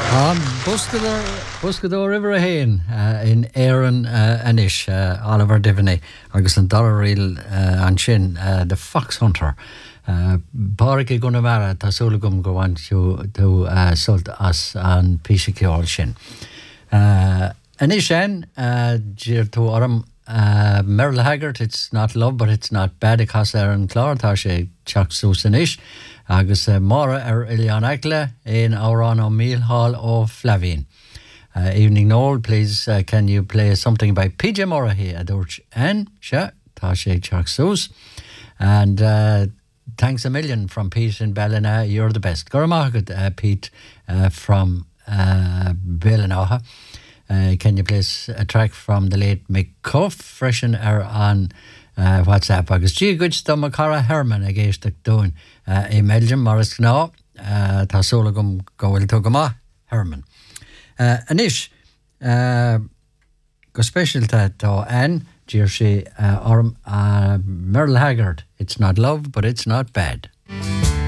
An buscador river a hain in Éireann Anish, Oliver Diviney, agus an Dollaril an sin, the Fox Hunter. Bárigh gunamara tasúlagum go bhain tú sult as an písiceáil sin. Anish en, dír tú orm Merle Haggard, it's not love but it's not bad across an clár tá sé teach sús anish. Agus Mara Ilian Akle in Auran O'Meal Hall of Flavine. Evening Noel, please can you play something by PJ Mora here at Urch and Sha Tashe Chaksus. And thanks a million from Pete in Ballina. You're the best. Guramagat, Pete from Ballinaha. Can you play a track from the late Mick Cuff, freshen on WhatsApp agus G good stomach Cara Herman against the doing in Belgium Morris Knaw Tasolagum Goil Togama Herman Anish go special to Anne Jersey Merle Haggard, it's not love but it's not bad.